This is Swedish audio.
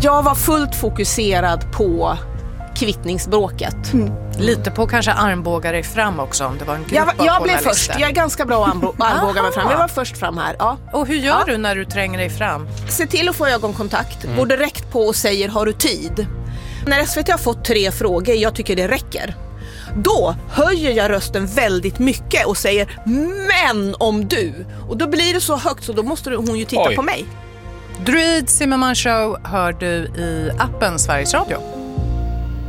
Jag var fullt fokuserad på kvittningsbråket. Lite på kanske armbågar dig fram också om det var en grupp av jag blev journalister. först. Jag är ganska bra att armbåga mig fram. Jag var först fram här. Ja. Och hur gör du när du tränger dig fram? Se till att få ögonkontakt. Går direkt på och säger har du tid? När SVT har fått 3 frågor, jag tycker det räcker. Då höjer jag rösten väldigt mycket och säger men om du. Och då blir det så högt så då måste hon ju titta på mig. Druid Zimmerman Show hör du i appen Sveriges Radio.